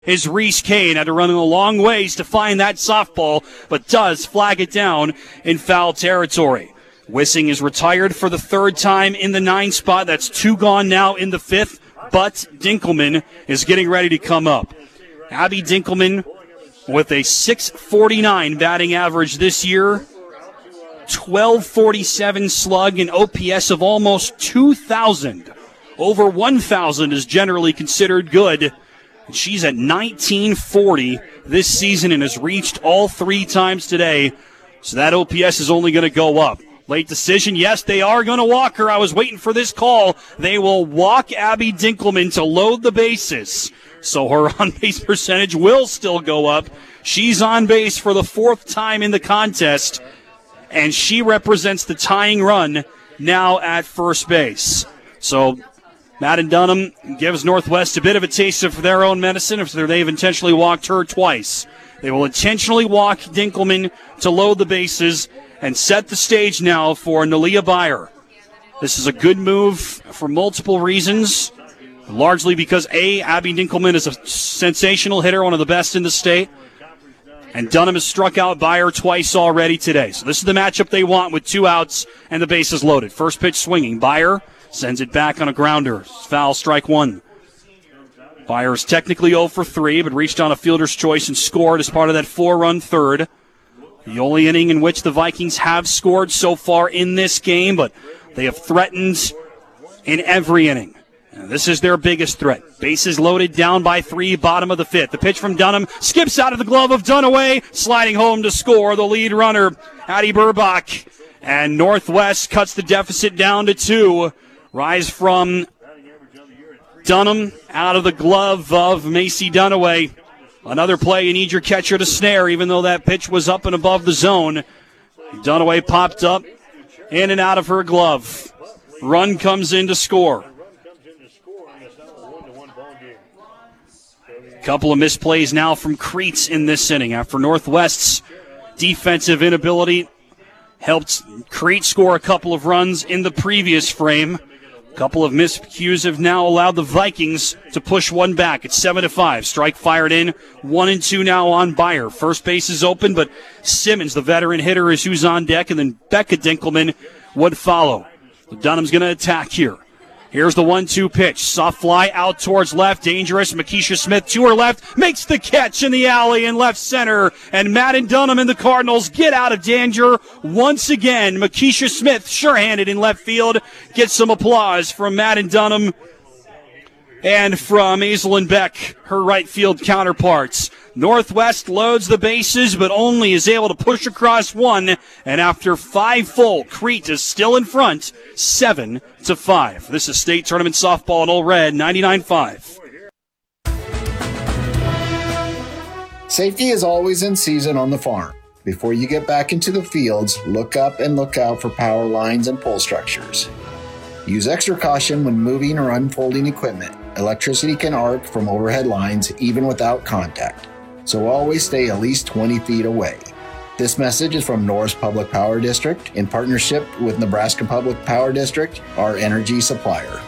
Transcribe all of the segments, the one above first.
is Reese Kane. Had to run a long ways to find that softball, but does flag it down in foul territory. Wissing is retired for the third time in the 9 spot. That's 2 gone now in the 5th, but Dinkelman is getting ready to come up. Abby Dinkelman with a .649 batting average this year, .1247 slug, an OPS of almost 2,000. Over 1,000 is generally considered good. She's at 1940 this season and has reached all 3 times today. So that OPS is only going to go up. Late decision. Yes, they are going to walk her. I was waiting for this call. They will walk Abby Dinkelman to load the bases. So her on-base percentage will still go up. She's on base for the 4th time in the contest, and she represents the tying run now at first base. So Madden Dunham gives Northwest a bit of a taste of their own medicine after they've intentionally walked her twice. They will intentionally walk Dinkelman to load the bases and set the stage now for Nalia Byer. This is a good move for multiple reasons, largely because, A, Abby Dinkelman is a sensational hitter, one of the best in the state, and Dunham has struck out Byer twice already today. So this is the matchup they want with 2 outs and the bases loaded. First pitch swinging. Byer sends it back on a grounder. Foul, strike 1. Byer is technically 0 for 3, but reached on a fielder's choice and scored as part of that 4-run third. The only inning in which the Vikings have scored so far in this game, but they have threatened in every inning. And this is their biggest threat. Bases loaded, down by 3, bottom of the 5th. The pitch from Dunham skips out of the glove of Dunaway, sliding home to score. The lead runner, Addie Burbach. And Northwest cuts the deficit down to 2. Rise from Dunham out of the glove of Macy Dunaway. Another play, you need your catcher to snare, even though that pitch was up and above the zone. Dunaway popped up, in and out of her glove. Run comes in to score. Couple of misplays now from Creets in this inning after Northwest's defensive inability helped Crete score a couple of runs in the previous frame. A couple of miscues have now allowed the Vikings to push one back. It's 7-5. Strike fired in. 1-2 now on Byer. First base is open, but Simmons, the veteran hitter, is who's on deck, and then Becca Dinkelman would follow. So Dunham's going to attack here. Here's the 1-2 pitch. Soft fly out towards left. Dangerous. Makisha Smith to her left. Makes the catch in the alley in left center. And Madden Dunham and the Cardinals get out of danger once again. Makisha Smith, sure-handed in left field. Gets some applause from Madden Dunham and from Aislinn Beck, her right field counterparts. Northwest loads the bases, but only is able to push across one. And after 5 full, Crete is still in front, 7-5. This is state tournament softball in Ole Red, 99.5. Safety is always in season on the farm. Before you get back into the fields, look up and look out for power lines and pole structures. Use extra caution when moving or unfolding equipment. Electricity can arc from overhead lines even without contact, so always stay at least 20 feet away. This message is from Norris Public Power District in partnership with Nebraska Public Power District, our energy supplier.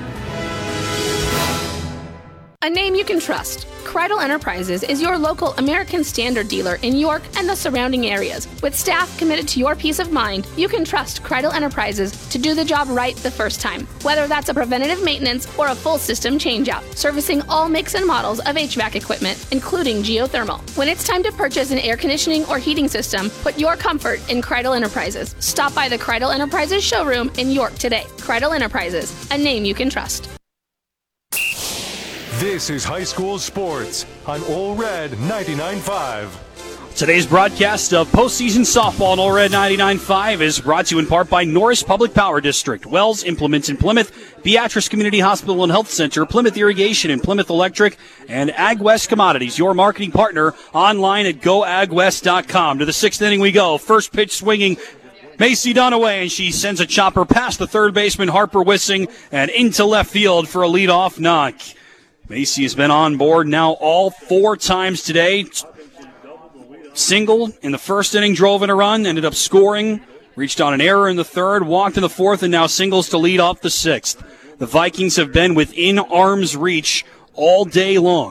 A name you can trust. Kreidel Enterprises is your local American Standard dealer in York and the surrounding areas. With staff committed to your peace of mind, you can trust Kreidel Enterprises to do the job right the first time. Whether that's a preventative maintenance or a full system changeout, servicing all makes and models of HVAC equipment, including geothermal. When it's time to purchase an air conditioning or heating system, put your comfort in Kreidel Enterprises. Stop by the Kreidel Enterprises showroom in York today. Kreidel Enterprises, a name you can trust. This is high school sports on Ole Red 99.5. Today's broadcast of postseason softball on Ole Red 99.5 is brought to you in part by Norris Public Power District, Wells Implements in Plymouth, Beatrice Community Hospital and Health Center, Plymouth Irrigation and Plymouth Electric, and AgWest Commodities, your marketing partner, online at goagwest.com. To the 6th inning we go. First pitch swinging. Macy Dunaway, and she sends a chopper past the third baseman, Harper Wissing, and into left field for a leadoff knock. Macy has been on board now all 4 times today. Single in the first inning, drove in a run, ended up scoring, reached on an error in the third, walked in the fourth, and now singles to lead off the 6th. The Vikings have been within arm's reach all day long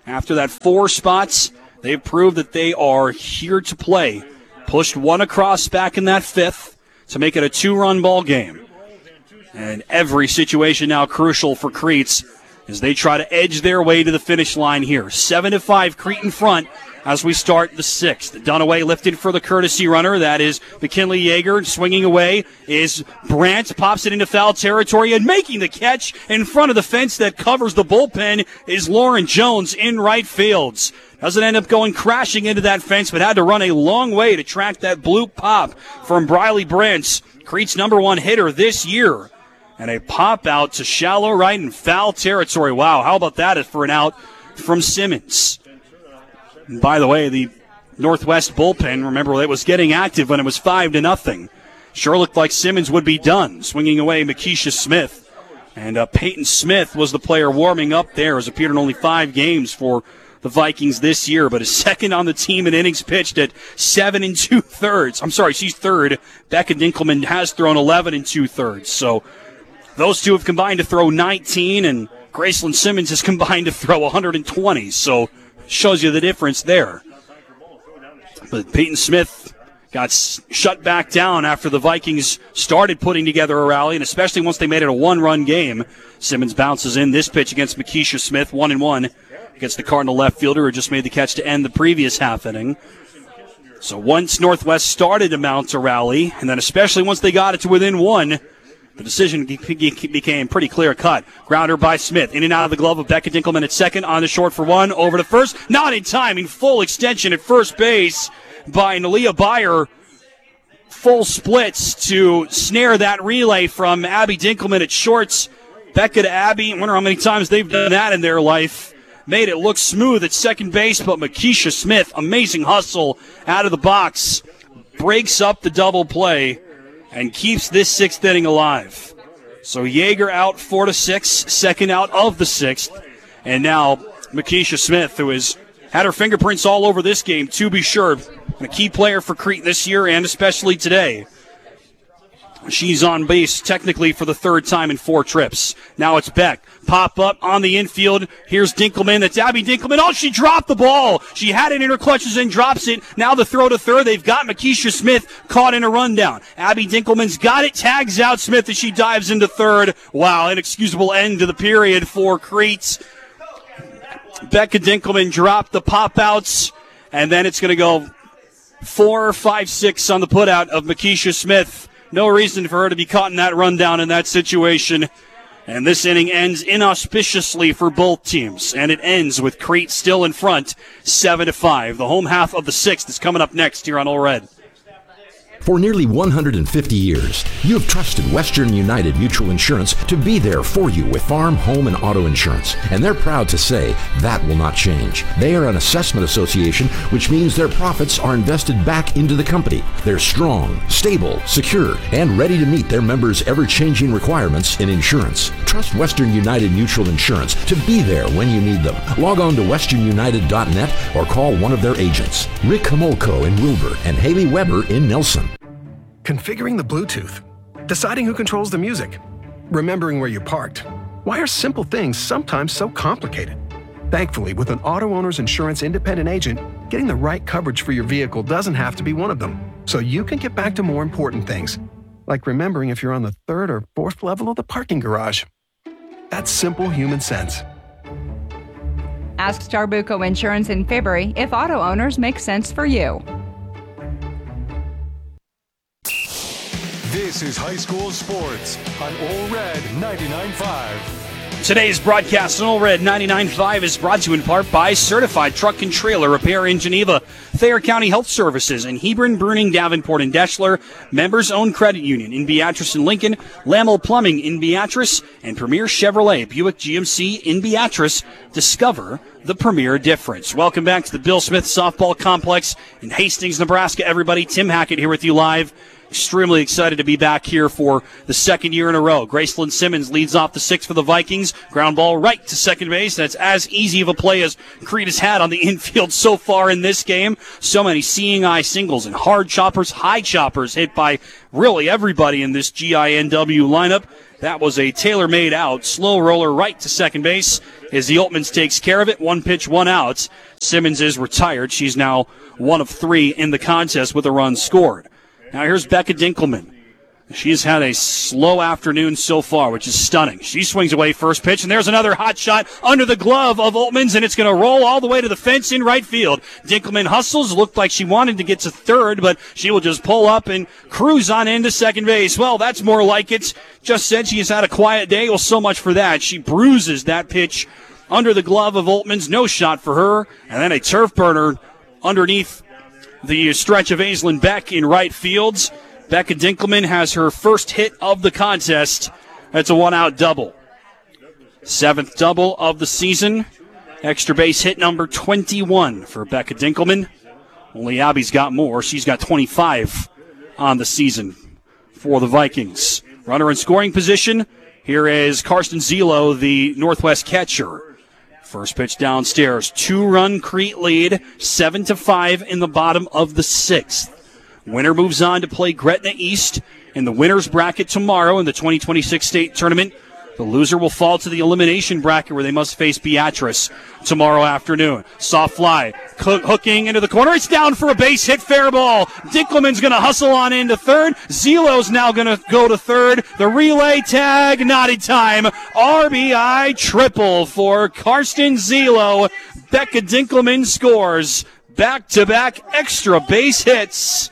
After that 4 spots, they've proved that they are here to play. Pushed 1 across back in that 5th to make it a 2-run ball game. And every situation now crucial for Cretes as they try to edge their way to the finish line here. 7-5, Crete in front as we start the 6th. Dunaway lifted for the courtesy runner. That is McKinley Yeager. Swinging away is Brandt. Pops it into foul territory, and making the catch in front of the fence that covers the bullpen is Lauren Jones in right fields. Doesn't end up going crashing into that fence, but had to run a long way to track that blue pop from Briley Brandt, Crete's number 1 hitter this year. And a pop out to shallow right in foul territory. Wow, how about that for an out from Simmons? And by the way, the Northwest bullpen, remember, it was getting active when it was 5-0. Sure looked like Simmons would be done. Swinging away, Makisha Smith. And Peyton Smith was the player warming up there, has appeared in only 5 games for the Vikings this year, but is second on the team in innings pitched at 7 2/3. I'm sorry, she's third. Becca Dinkelman has thrown 11 2/3. So those two have combined to throw 19, and Graceland Simmons has combined to throw 120. So shows you the difference there. But Peyton Smith got shut back down after the Vikings started putting together a rally, and especially once they made it a 1-run game. Simmons bounces in this pitch against Makisha Smith, 1-1 against the Cardinal left fielder who just made the catch to end the previous half inning. So once Northwest started to mount a rally, and then especially once they got it to within 1, the decision became pretty clear-cut. Grounder by Smith. In and out of the glove of Becca Dinkelman at second. On the short for 1. Over to first. Not in time. In full extension at first base by Nalia Byer. Full splits to snare that relay from Abby Dinkelman at shorts. Becca to Abby. I wonder how many times they've done that in their life. Made it look smooth at second base, but Makisha Smith, amazing hustle out of the box. Breaks up the double play and keeps this 6th inning alive. So Yeager out 4-6, second out of the 6th. And now Makisha Smith, who has had her fingerprints all over this game, to be sure, a key player for Crete this year and especially today. She's on base technically for the 3rd time in 4 trips. Now it's Beck. Pop up on the infield. Here's Dinkelman. That's Abby Dinkelman. Oh, she dropped the ball. She had it in her clutches and drops it. Now the throw to third. They've got Makisha Smith caught in a rundown. Abby Dinkelman's got it. Tags out Smith as she dives into third. Wow, inexcusable end to the period for Crete. Becca Dinkelman dropped the pop-outs, and then it's going to go 4, 5, 6 on the put-out of Makisha Smith. No reason for her to be caught in that rundown in that situation. And this inning ends inauspiciously for both teams. And it ends with Crete still in front, 7-5. The home half of the 6th is coming up next here on All Red. For nearly 150 years, you have trusted Western United Mutual Insurance to be there for you with farm, home, and auto insurance. And they're proud to say that will not change. They are an assessment association, which means their profits are invested back into the company. They're strong, stable, secure, and ready to meet their members' ever-changing requirements in insurance. Trust Western United Mutual Insurance to be there when you need them. Log on to westernunited.net or call one of their agents. Rick Homolko in Wilbur and Haley Weber in Nelson. Configuring the Bluetooth, deciding who controls the music, remembering where you parked. Why are simple things sometimes so complicated? Thankfully, with an auto owner's insurance independent agent, getting the right coverage for your vehicle doesn't have to be one of them. So you can get back to more important things, like remembering if you're on the 3rd or 4th level of the parking garage. That's simple human sense. Ask Starbuco Insurance in February if auto owners make sense for you. This is high school sports on All Red 99.5. Today's broadcast on All Red 99.5 is brought to you in part by Certified Truck and Trailer Repair in Geneva, Thayer County Health Services in Hebron, Bruning, Davenport, and Deschler, Members-Owned Credit Union in Beatrice and Lincoln, Lamel Plumbing in Beatrice, and Premier Chevrolet Buick GMC in Beatrice. Discover the premier difference. Welcome back to the Bill Smith Softball Complex in Hastings, Nebraska. Everybody, Tim Hackett here with you live. Extremely excited to be back here for the 2nd year in a row. Graceland Simmons leads off the 6th for the Vikings. Ground ball right to second base. That's as easy of a play as Crete has had on the infield so far in this game. So many seeing eye singles and hard choppers, high choppers hit by really everybody in this GINW lineup. That was a tailor-made out. Slow roller right to second base as the Oltmans takes care of it. 1 pitch, 1 out. Simmons is retired. She's now 1 of 3 in the contest with a run scored. Now here's Becca Dinkelman. She's had a slow afternoon so far, which is stunning. She swings away first pitch, and there's another hot shot under the glove of Oltmans, and it's going to roll all the way to the fence in right field. Dinkelman hustles. Looked like she wanted to get to third, but she will just pull up and cruise on into second base. Well, that's more like it. Just said she has had a quiet day. Well, so much for that. She bruises that pitch under the glove of Oltmans. No shot for her. And then a turf burner underneath the stretch of Aislinn Beck in right field. Becca Dinkelman has her first hit of the contest. That's a 1-out double. 7th double of the season. Extra base hit number 21 for Becca Dinkelman. Only Abby's got more. She's got 25 on the season for the Vikings. Runner in scoring position. Here is Karsten Zelo, the Northwest catcher. First pitch downstairs. 2-run Crete lead. 7-5 in the bottom of the 6th. Winner moves on to play Gretna East in the winner's bracket tomorrow in the 2026 state tournament. The loser will fall to the elimination bracket where they must face Beatrice tomorrow afternoon. Soft fly, hooking into the corner. It's down for a base hit, fair ball. Dinkelman's going to hustle on into third. Zelo's now going to go to third. The relay tag, not in time. RBI triple for Karsten Zelo. Becca Dinkelman scores back-to-back extra base hits.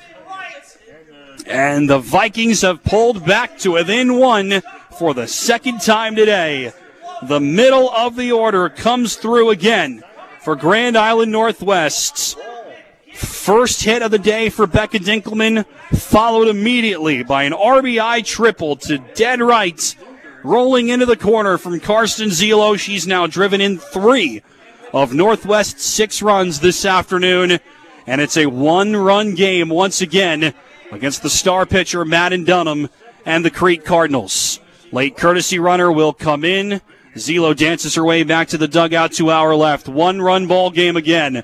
And the Vikings have pulled back to within 1 for the second time today. The middle of the order comes through again for Grand Island Northwest's first hit of the day for Becca Dinkelman, followed immediately by an RBI triple to dead right, rolling into the corner from Karsten Zelo. She's now driven in 3 of Northwest's 6 runs this afternoon, and it's a 1-run game once again against the star pitcher Madden Dunham and the Crete Cardinals. Late courtesy runner will come in. Zelo dances her way back to the dugout. 2 hour left. 1-run ball game again.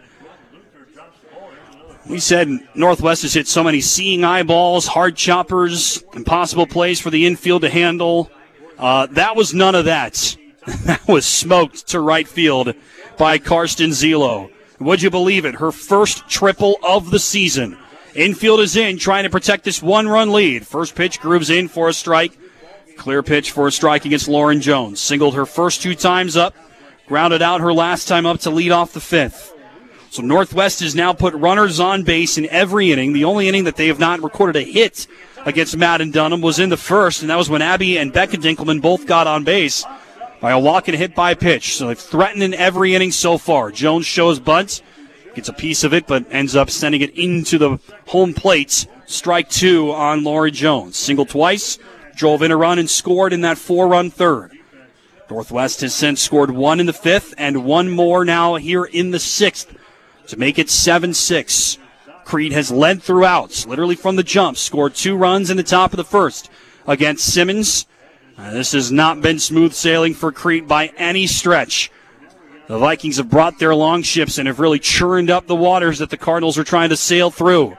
We said Northwest has hit so many seeing eye balls, hard choppers, impossible plays for the infield to handle. That was none of that. That was smoked to right field by Karsten Zelo. Would you believe it? Her first triple of the season. Infield is in, trying to protect this 1-run lead. First pitch grooves in for a strike. Clear pitch for a strike against Lauren Jones. Singled her first 2 times up. Grounded out her last time up to lead off the 5th. So Northwest has now put runners on base in every inning. The only inning that they have not recorded a hit against Madden Dunham was in the first, and that was when Abby and Becca Dinkelman both got on base by a walk and a hit by pitch. So they've threatened in every inning so far. Jones shows bunt. Gets a piece of it, but ends up sending it into the home plate. Strike 2 on Lauren Jones. Singled twice, drove in a run and scored in that 4-run third. Northwest has since scored 1 in the 5th and 1 more now here in the 6th to make it 7-6. Crete has led throughout, literally from the jump. Scored 2 runs in the top of the 1st against Simmons. This has not been smooth sailing for Crete by any stretch. The Vikings have brought their longships and have really churned up the waters that the Cardinals are trying to sail through.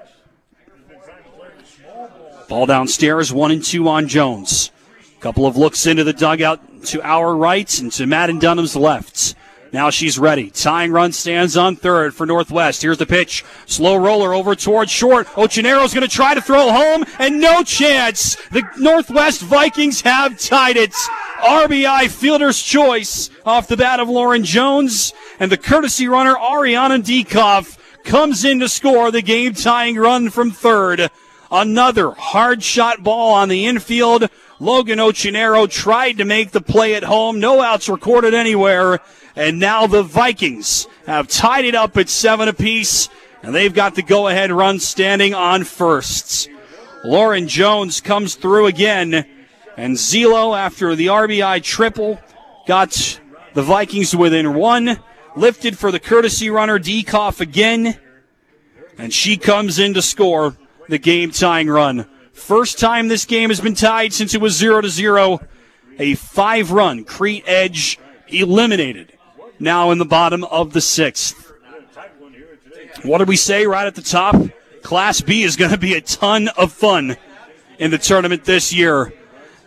Ball downstairs, 1-2 on Jones. Couple of looks into the dugout to our right and to Madden Dunham's left. Now she's ready. Tying run stands on third for Northwest. Here's the pitch. Slow roller over towards short. Oceanero's going to try to throw home, and no chance. The Northwest Vikings have tied it. RBI fielder's choice off the bat of Lauren Jones, and the courtesy runner Ariana Diekoff comes in to score the game-tying run from third. Another hard shot ball on the infield. Logan Oceanero tried to make the play at home. No outs recorded anywhere. And now the Vikings have tied it up at 7 apiece, and they've got the go-ahead run standing on first. Lauren Jones comes through again, and Zelo, after the RBI triple, got the Vikings within 1. Lifted for the courtesy runner, Diekoff again, and she comes in to score the game-tying run. First time this game has been tied since it was 0-0. A 5-run Crete Edge eliminated. Now in the bottom of the 6th. What did we say right at the top? Class B is going to be a ton of fun in the tournament this year.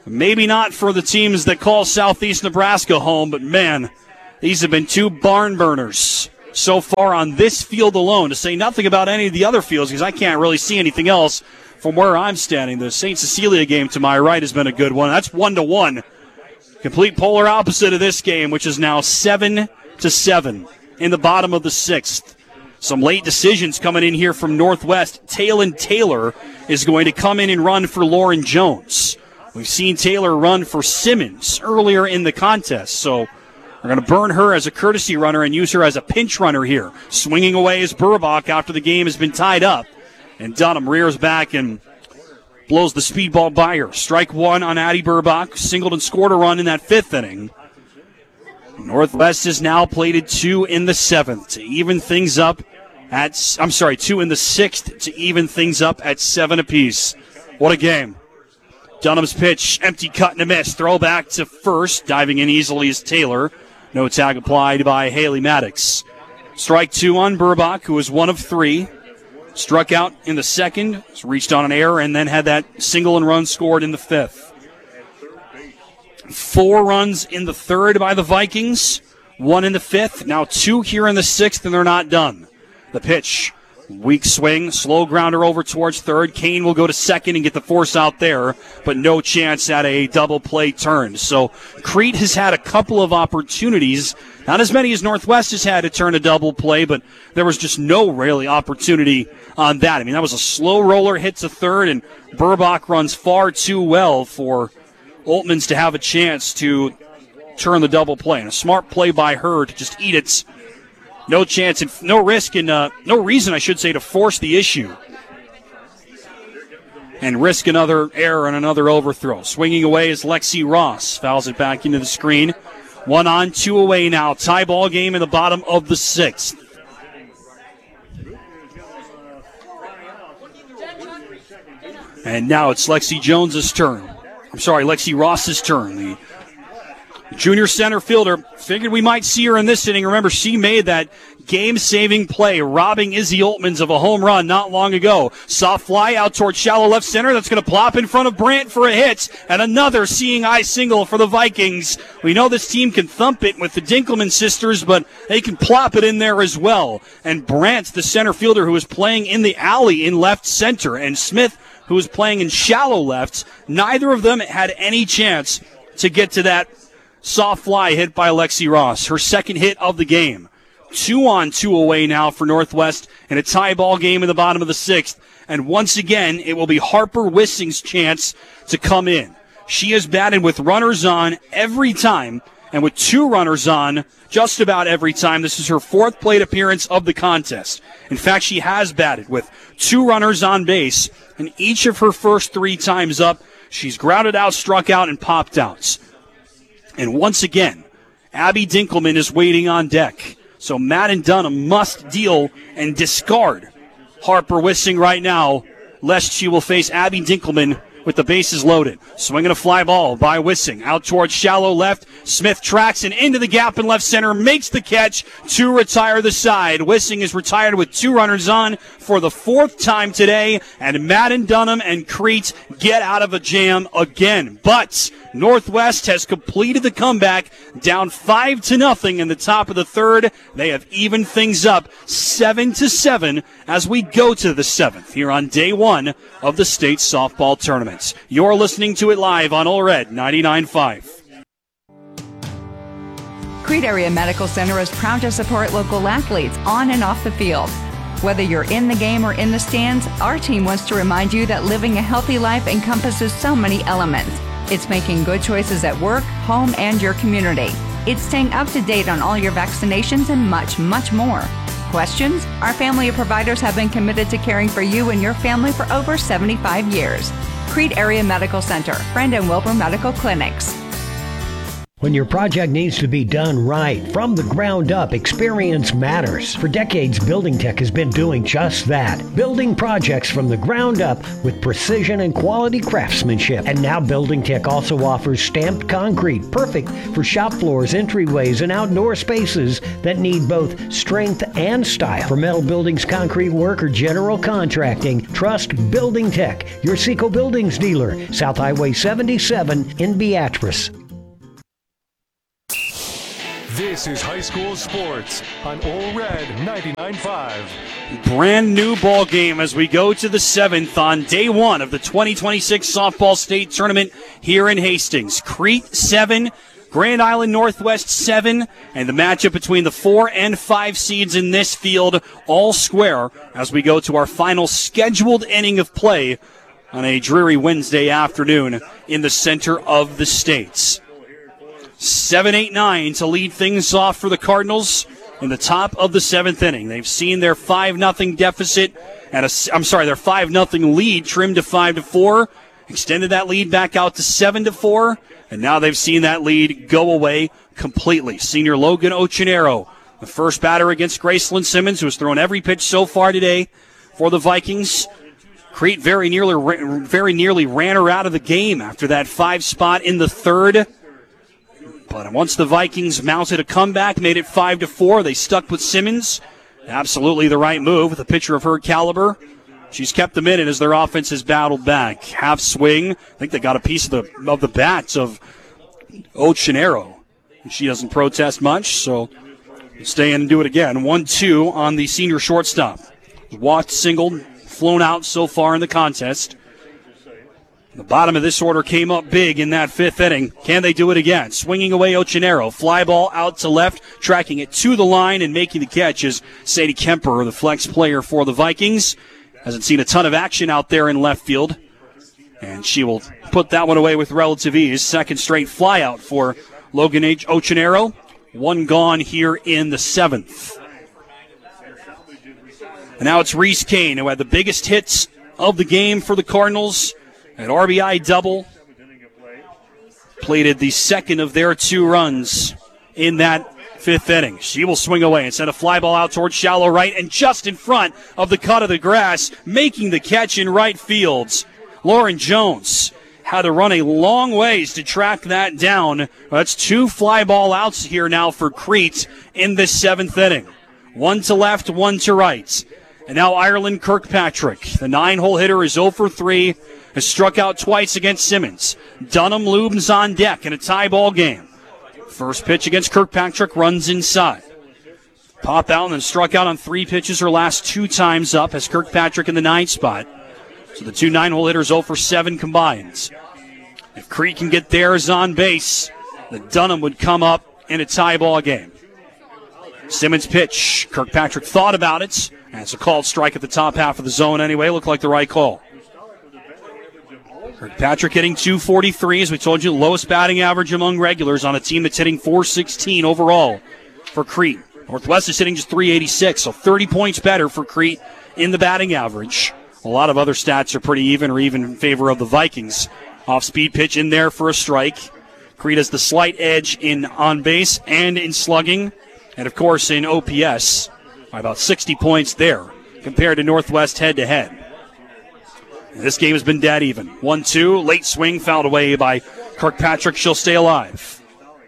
Maybe not for the teams that call Southeast Nebraska home, but man, these have been two barn burners so far on this field alone, to say nothing about any of the other fields, because I can't really see anything else from where I'm standing. The St. Cecilia game to my right has been a good one. That's 1-1. Complete polar opposite of this game, which is now 7-7 in the bottom of the sixth. Some late decisions coming in here from Northwest. Taylon Taylor is going to come in and run for Lauren Jones. We've seen Taylor run for Simmons earlier in the contest, so we're going to burn her as a courtesy runner and use her as a pinch runner here. Swinging away is Burbach after the game has been tied up. And Dunham rears back and blows the speedball by her. Strike one on Addie Burbach. Singled and scored a run in that fifth inning. Northwest has now plated 2 in the seventh to even things up at, 2 in the sixth to even things up at 7 apiece. What a game. Dunham's pitch, empty cut and a miss. Throw back to first. Diving in easily is Taylor. No tag applied by Haley Maddox. Strike 2 on Burbach, who is 1 of 3. Struck out in the second, reached on an error, and then had that single and run scored in the fifth. 4 runs in the third by the Vikings, 1 in the fifth, now 2 here in the sixth, and they're not done. The pitch, weak swing, slow grounder over towards third. Kane will go to second and get the force out there, but no chance at a double play turn. So Crete has had a couple of opportunities, not as many as Northwest has had to turn a double play, but there was just no really opportunity on that. I mean, that was a slow roller hit to third, and Burbach runs far too well for Oltmans to have a chance to turn the double play. And a smart play by her to just eat it. No chance and no risk and no reason, I should say, to force the issue and risk another error and another overthrow. Swinging away is Lexi Ross. Fouls it back into the screen. 1 on, 2 away now. Tie ball game in the bottom of the sixth. And now it's Lexi Ross's turn. The junior center fielder figured we might see her in this inning. Remember, she made that game-saving play, robbing Izzy Oltmans of a home run not long ago. Soft fly out towards shallow left center. That's going to plop in front of Brandt for a hit. And another seeing eye single for the Vikings. We know this team can thump it with the Dinkelman sisters, but they can plop it in there as well. And Brandt, the center fielder who is playing in the alley in left center, and Smith, who is playing in shallow left, neither of them had any chance to get to that soft fly hit by Lexi Ross, her second hit of the game. 2 on, 2 away now for Northwest in a tie ball game in the bottom of the sixth. And once again, it will be Harper Wissing's chance to come in. She has batted with runners on every time, and with 2 runners on just about every time. This is her 4th plate appearance of the contest. In fact, she has batted with 2 runners on base, and each of her first 3 times up, she's grounded out, struck out, and popped outs. And once again, Abby Dinkelman is waiting on deck. So Matt and Dunham must deal and discard Harper Wissing right now, lest she will face Abby Dinkelman with the bases loaded. Swinging a fly ball by Wissing. Out towards shallow left. Smith tracks and into the gap in left center. Makes the catch to retire the side. Wissing is retired with 2 runners on for the 4th time today. And Madden, Dunham, and Crete get out of a jam again. But Northwest has completed the comeback, down 5-0 in the top of the third. They have evened things up 7-7 as we go to the 7th here on day 1 of the state softball tournament. You're listening to it live on All Red 99.5. Crete Area Medical Center is proud to support local athletes on and off the field. Whether you're in the game or in the stands, our team wants to remind you that living a healthy life encompasses so many elements. It's making good choices at work, home, and your community. It's staying up to date on all your vaccinations and much, much more. Questions? Our family of providers have been committed to caring for you and your family for over 75 years. Crete Area Medical Center, Friend and Wilbur Medical Clinics. When your project needs to be done right, from the ground up, experience matters. For decades, Building Tech has been doing just that. Building projects from the ground up with precision and quality craftsmanship. And now Building Tech also offers stamped concrete, perfect for shop floors, entryways, and outdoor spaces that need both strength and style. For metal buildings, concrete work, or general contracting, trust Building Tech, your Seco Buildings dealer, South Highway 77 in Beatrice. This is high school sports on Ole Red 99.5. Brand new ball game as we go to the 7th on day one of the 2026 softball state tournament here in Hastings. Crete 7, Grand Island Northwest 7, and the matchup between the 4 and 5 seeds in this field all square as we go to our final scheduled inning of play on a dreary Wednesday afternoon in the center of the states. 7-8-9 to lead things off for the Cardinals in the top of the 7th inning. They've seen their 5-0 deficit their 5-0 lead trimmed to 5-4, extended that lead back out to 7-4, and now they've seen that lead go away completely. Senior Logan Ochenero, the first batter against Graceland Simmons, who has thrown every pitch so far today for the Vikings. Crete very nearly ran her out of the game after that 5 spot in the 3rd. But once the Vikings mounted a comeback, made it 5-4, they stuck with Simmons. Absolutely the right move with a pitcher of her caliber. She's kept them in it as their offense has battled back. Half swing. I think they got a piece of the bats of Ochenero. She doesn't protest much, so stay in and do it again. 1-2 on the senior shortstop. Walked, singled, flown out so far in the contest. The bottom of this order came up big in that 5th inning. Can they do it again? Swinging away Ochenero. Fly ball out to left, tracking it to the line and making the catch is Sadie Kemper, the flex player for the Vikings. Hasn't seen a ton of action out there in left field. And she will put that one away with relative ease. Second straight flyout for Logan Ochenero. One gone here in the 7th. And now it's Reese Kane, who had the biggest hits of the game for the Cardinals. An RBI double. Plated the second of their 2 runs in that 5th inning. She will swing away and send a fly ball out towards shallow right and just in front of the cut of the grass, making the catch in right field. Lauren Jones had to run a long ways to track that down. That's 2 fly ball outs here now for Crete in this 7th inning. 1 to left, 1 to right. And now Ireland Kirkpatrick, the 9-hole hitter, is 0 for 3. Has struck out twice against Simmons. Dunham looms on deck in a tie ball game. First pitch against Kirkpatrick runs inside. Pop out and then struck out on 3 pitches her last 2 times up as Kirkpatrick in the 9th spot. So the 2 9-hole hitters 0 for 7 combined. If Crete can get theirs on base, the Dunham would come up in a tie ball game. Simmons pitch. Kirkpatrick thought about it. And it's a called strike at the top half of the zone anyway. Looked like the right call. Kirkpatrick hitting .243, as we told you, lowest batting average among regulars on a team that's hitting .416 overall for Crete. Northwest is hitting just .386, so 30 points better for Crete in the batting average. A lot of other stats are pretty even or even in favor of the Vikings. Off-speed pitch in there for a strike. Crete has the slight edge in on base and in slugging, and of course in OPS by about 60 points there compared to Northwest head-to-head. This game has been dead even. 1-2, late swing, fouled away by Kirkpatrick. She'll stay alive.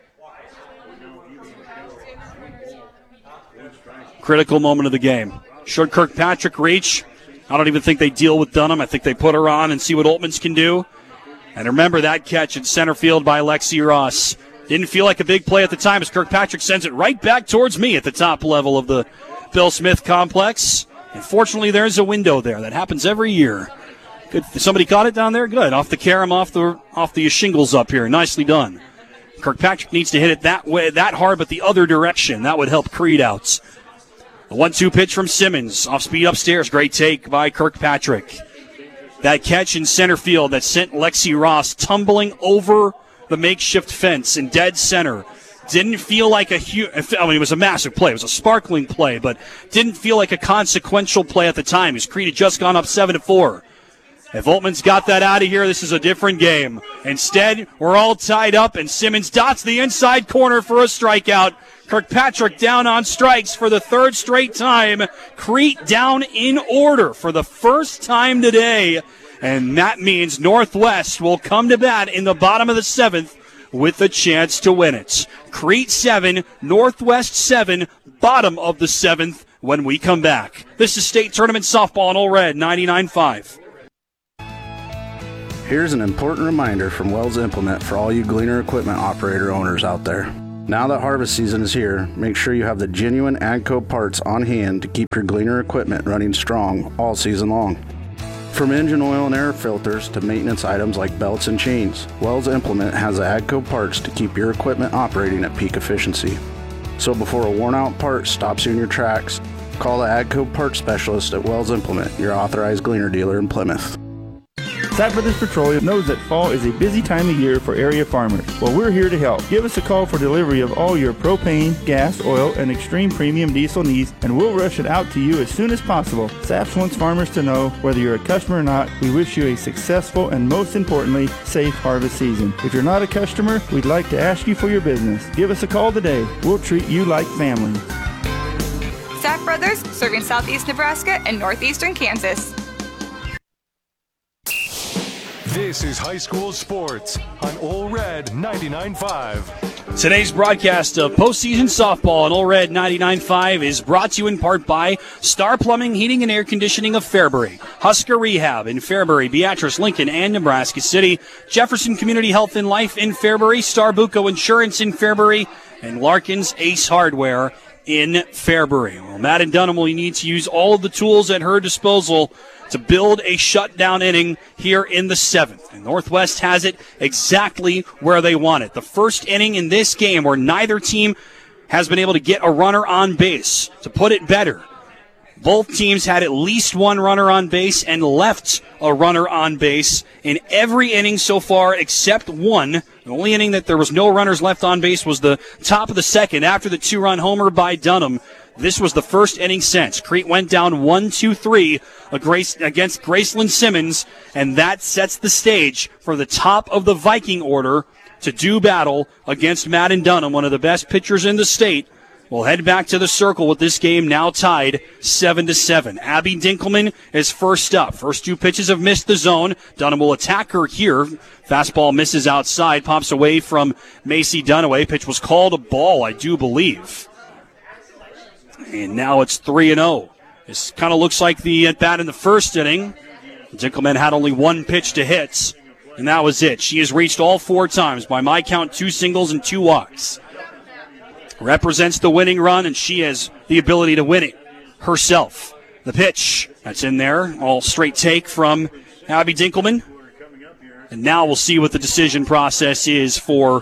Critical moment of the game. Should Kirkpatrick reach? I don't even think they deal with Dunham. I think they put her on and see what Oltmans can do. And remember that catch in center field by Lexi Ross. Didn't feel like a big play at the time as Kirkpatrick sends it right back towards me at the top level of the Bill Smith complex. Unfortunately, there's a window there. That happens every year. Good. Somebody caught it down there? Good. Off the carom, off the shingles up here. Nicely done. Kirkpatrick needs to hit it that way, that hard, but the other direction. That would help Crete out. The 1-2 pitch from Simmons. Off speed upstairs. Great take by Kirkpatrick. That catch in center field that sent Lexi Ross tumbling over the makeshift fence in dead center. Didn't feel like it was a massive play. It was a sparkling play, but didn't feel like a consequential play at the time as Crete had just gone up 7-4. If Oltmans got that out of here, this is a different game. Instead, we're all tied up, and Simmons dots the inside corner for a strikeout. Kirkpatrick down on strikes for the third straight time. Crete down in order for the first time today. And that means Northwest will come to bat in the bottom of the seventh with a chance to win it. Crete 7, Northwest 7, bottom of the seventh when we come back. This is State Tournament Softball on Ole Red 99.5. Here's an important reminder from Wells Implement for all you Gleaner equipment operator owners out there. Now that harvest season is here, make sure you have the genuine AGCO parts on hand to keep your Gleaner equipment running strong all season long. From engine oil and air filters to maintenance items like belts and chains, Wells Implement has the AGCO parts to keep your equipment operating at peak efficiency. So before a worn-out part stops you in your tracks, call the AGCO parts specialist at Wells Implement, your authorized Gleaner dealer in Plymouth. Sapp Brothers Petroleum knows that fall is a busy time of year for area farmers. Well, we're here to help. Give us a call for delivery of all your propane, gas, oil, and extreme premium diesel needs, and we'll rush it out to you as soon as possible. Sapp wants farmers to know, whether you're a customer or not, we wish you a successful and, most importantly, safe harvest season. If you're not a customer, we'd like to ask you for your business. Give us a call today. We'll treat you like family. Sapp Brothers, serving southeast Nebraska and northeastern Kansas. This is high school sports on Ole Red 99.5. Today's broadcast of postseason softball on Ole Red 99.5 is brought to you in part by Star Plumbing, Heating, and Air Conditioning of Fairbury, Husker Rehab in Fairbury, Beatrice, Lincoln, and Nebraska City, Jefferson Community Health and Life in Fairbury, Star Buco Insurance in Fairbury, and Larkin's Ace Hardware in Fairbury. Well, Madden Dunham will need to use all of the tools at her disposal to build a shutdown inning here in the seventh. And Northwest has it exactly where they want it. The first inning in this game where neither team has been able to get a runner on base. To put it better, both teams had at least one runner on base and left a runner on base in every inning so far except one. The only inning that there was no runners left on base was the top of the second after the two-run homer by Dunham. This was the first inning since. Crete went down 1-2-3 against Graceland Simmons, and that sets the stage for the top of the Viking order to do battle against Madden Dunham, one of the best pitchers in the state. We'll head back to the circle with this game now tied 7-7. Abby Dinkelman is first up. First two pitches have missed the zone. Dunham will attack her here. Fastball misses outside, pops away from Macy Dunaway. Pitch was called a ball, I do believe. And now it's 3-0. This kind of looks like the at-bat in the first inning. Dinkelman had only one pitch to hit, and that was it. She has reached all four times. By my count, 2 singles and 2 walks. Represents the winning run, and she has the ability to win it herself. The pitch, that's in there. All straight take from Abby Dinkelman. And now we'll see what the decision process is for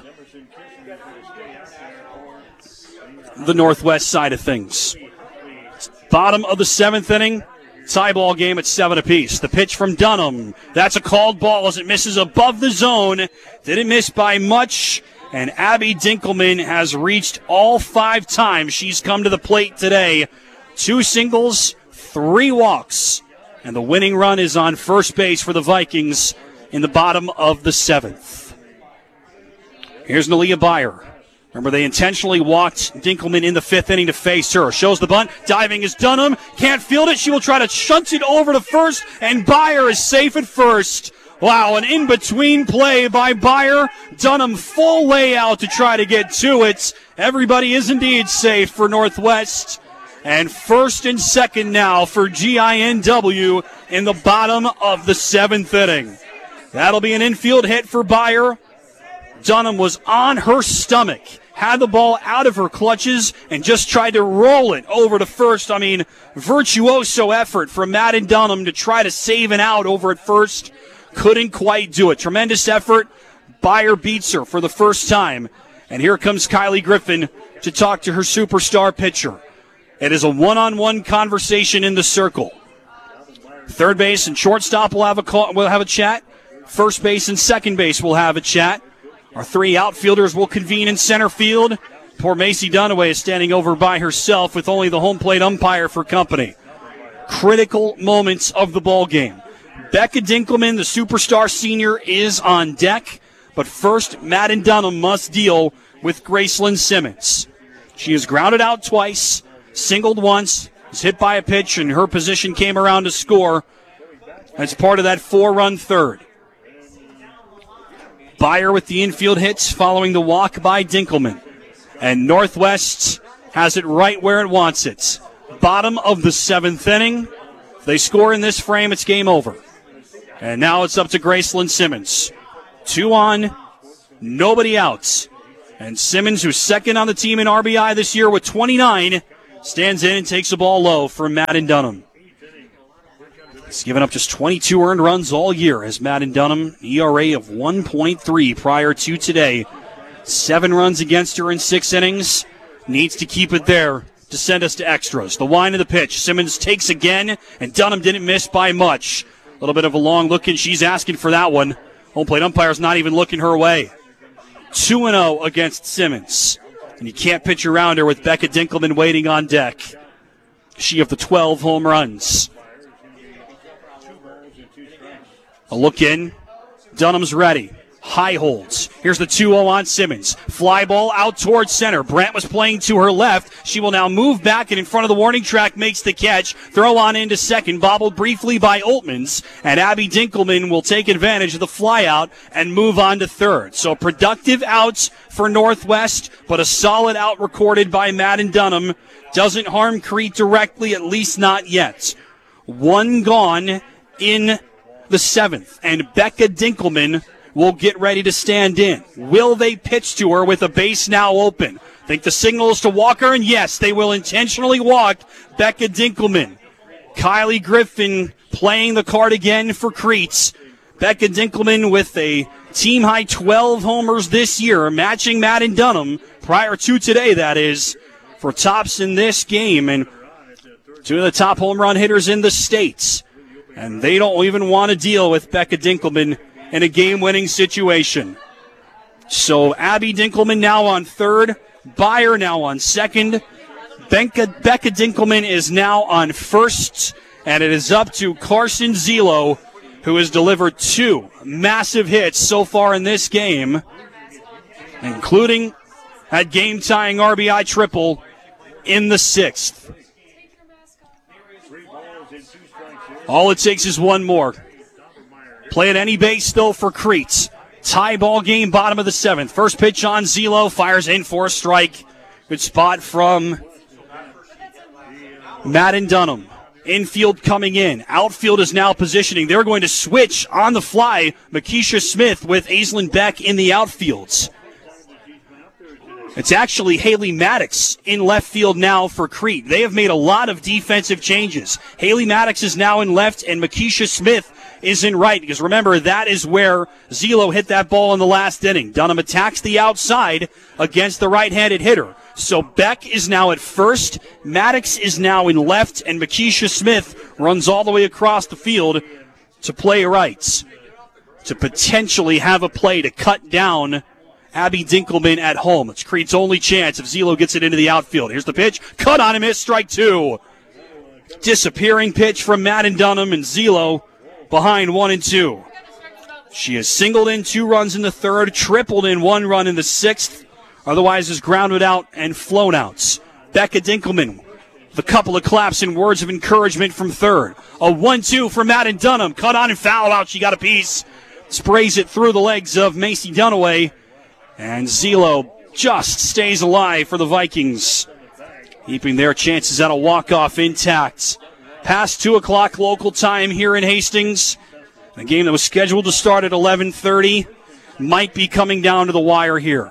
the Northwest side of things. Bottom of the seventh inning, tie ball game at 7 apiece. The pitch from Dunham, that's a called ball as it misses above the zone. Didn't miss by much, and Abby Dinkelman has reached all 5 times she's come to the plate today. 2 singles, 3 walks, and the winning run is on first base for the Vikings in the bottom of the 7th. Here's Nalia Byer. Remember, they intentionally walked Dinkelman in the 5th inning to face her. Shows the bunt. Diving is Dunham. Can't field it. She will try to shunt it over to first, and Byer is safe at first. Wow, an in-between play by Byer. Dunham full layout to try to get to it. Everybody is indeed safe for Northwest. And first and second now for GINW in the bottom of the 7th inning. That'll be an infield hit for Byer. Dunham was on her stomach, had the ball out of her clutches, and just tried to roll it over to first. I mean, virtuoso effort from Madden Dunham to try to save an out over at first. Couldn't quite do it. Tremendous effort. Byer beats her for the first time. And here comes Kylie Griffin to talk to her superstar pitcher. It is a one-on-one conversation in the circle. Third base and shortstop will have a chat. First base and second base will have a chat. Our 3 outfielders will convene in center field. Poor Macy Dunaway is standing over by herself with only the home plate umpire for company. Critical moments of the ball game. Becca Dinkelman, the superstar senior, is on deck. But first, Madden Dunham must deal with Gracelyn Simmons. She is grounded out twice, singled once, was hit by a pitch, and her position came around to score. That's part of that 4-run third. Byer with the infield hits following the walk by Dinkelman. And Northwest has it right where it wants it. Bottom of the 7th inning. If they score in this frame, it's game over. And now it's up to Gracelyn Simmons. 2 on, nobody out. And Simmons, who's second on the team in RBI this year with 29, stands in and takes the ball low for Madden Dunham. He's given up just 22 earned runs all year as Madden Dunham, ERA of 1.3 prior to today. 7 runs against her in 6 innings. Needs to keep it there to send us to extras. The wind of the pitch. Simmons takes again, and Dunham didn't miss by much. A little bit of a long look, and she's asking for that one. Home plate umpire's not even looking her way. 2-0 against Simmons. And you can't pitch around her with Becca Dinkelman waiting on deck. She of the 12 home runs. A look in. Dunham's ready. High holds. Here's the 2-0 on Simmons. Fly ball out towards center. Brandt was playing to her left. She will now move back and in front of the warning track makes the catch. Throw on into second. Bobbled briefly by Oltmans. And Abby Dinkelman will take advantage of the fly out and move on to third. So productive outs for Northwest, but a solid out recorded by Madden Dunham. Doesn't harm Crete directly, at least not yet. 1 gone in the 7th. And Becca Dinkelman will get ready to stand in. Will they pitch to her with a base now open? Think the signal is to walk her, and yes, they will intentionally walk Becca Dinkelman. Kylie Griffin playing the card again for Crete. Becca Dinkelman with a team-high 12 homers this year, matching Madden Dunham, prior to today, that is, for tops in this game, and 2 of the top home run hitters in the States. And they don't even want to deal with Becca Dinkelman in a game-winning situation. So Abby Dinkelman now on third. Byer now on second. Becca Dinkelman is now on first. And it is up to Carson Zelo, who has delivered 2 massive hits so far in this game, including that game-tying RBI triple in the 6th. All it takes is 1 more. Play at any base, though, for Crete. Tie ball game, bottom of the 7th. First pitch on Zelo, fires in for a strike. Good spot from Madden Dunham. Infield coming in. Outfield is now positioning. They're going to switch on the fly. Makisha Smith with Aislinn Beck in the outfields. It's actually Haley Maddox in left field now for Crete. They have made a lot of defensive changes. Haley Maddox is now in left, and Makisha Smith is in right, because remember, that is where Zelo hit that ball in the last inning. Dunham attacks the outside against the right-handed hitter. So Beck is now at first, Maddox is now in left, and Makisha Smith runs all the way across the field to play rights, to potentially have a play to cut down Abby Dinkelman at home. It's Crete's only chance if Zelo gets it into the outfield. Here's the pitch. Cut on him, miss, strike 2. Disappearing pitch from Madden Dunham, and Zelo behind 1-2. She has singled in 2 runs in the 3rd, tripled in 1 run in the 6th, otherwise is grounded out and flown outs. Becca Dinkelman with a couple of claps and words of encouragement from 3rd. A 1-2 for Madden Dunham. Cut on and foul out. She got a piece. Sprays it through the legs of Macy Dunaway. And Zelo just stays alive for the Vikings, keeping their chances at a walk-off intact. Past 2 o'clock local time here in Hastings. The game that was scheduled to start at 11:30 might be coming down to the wire here.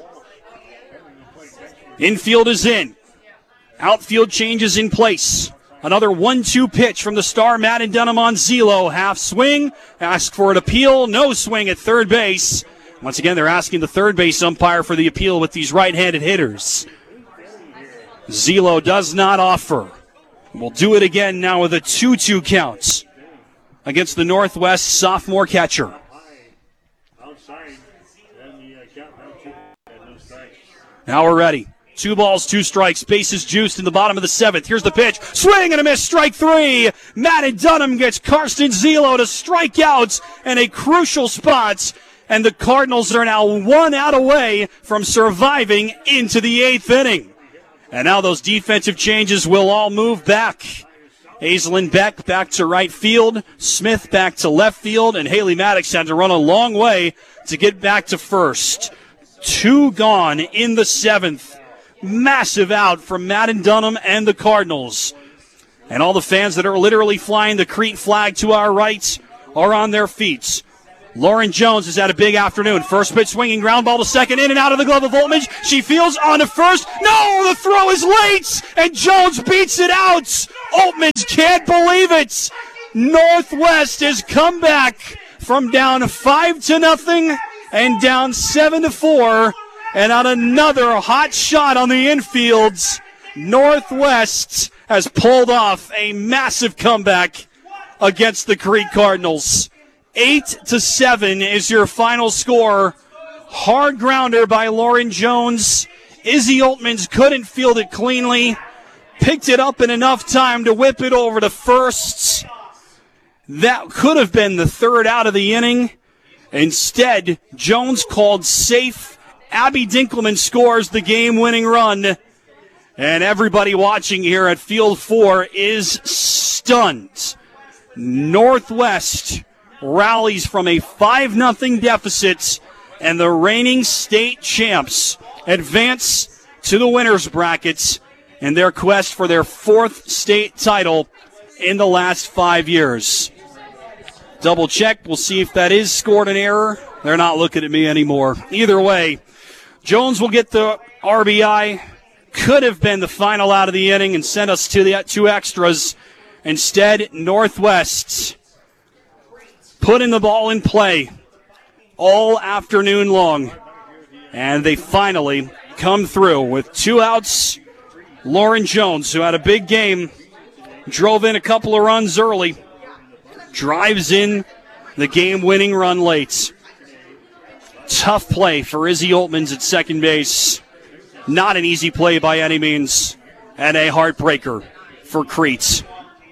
Infield is in. Outfield changes in place. Another 1-2 pitch from the star Madden Dunham on Zelo. Half swing. Ask for an appeal. No swing at third base. Once again, they're asking the third base umpire for the appeal with these right-handed hitters. Zelo does not offer. We'll do it again now with a 2-2 count against the Northwest sophomore catcher. Now we're ready. 2 balls, 2 strikes. Bases juiced in the bottom of the 7th. Here's the pitch. Swing and a miss. Strike 3. Madden Dunham gets Karsten Zelo to strike out in a crucial spot. And the Cardinals are now 1 out away from surviving into the 8th inning. And now those defensive changes will all move back. Aislinn Beck back to right field. Smith back to left field. And Haley Maddox had to run a long way to get back to first. 2 gone in the 7th. Massive out from Madden Dunham and the Cardinals. And all the fans that are literally flying the Crete flag to our right are on their feet. Lauren Jones has had a big afternoon. First pitch swinging, ground ball to second, in and out of the glove of Oltmann. She fields on to first. No, the throw is late, and Jones beats it out. Oltmann can't believe it. Northwest has come back from down 5-0 and down 7-4. And on another hot shot on the infields, Northwest has pulled off a massive comeback against the Crete Cardinals. 8-7 is your final score. Hard grounder by Lauren Jones. Izzy Oltmann couldn't field it cleanly. Picked it up in enough time to whip it over to first. That could have been the 3rd out of the inning. Instead, Jones called safe. Abby Dinkelman scores the game-winning run. And everybody watching here at Field 4 is stunned. Northwest rallies from a 5-0 deficit, and the reigning state champs advance to the winners' brackets in their quest for their 4th state title in the last 5 years. Double check. We'll see if that is scored an error. They're not looking at me anymore. Either way, Jones will get the RBI. Could have been the final out of the inning and sent us to the 2 extras. Instead, Northwest putting the ball in play all afternoon long. And they finally come through with 2 outs. Lauren Jones, who had a big game, drove in a couple of runs early, drives in the game-winning run late. Tough play for Izzy Oltmann at second base. Not an easy play by any means. And a heartbreaker for Crete.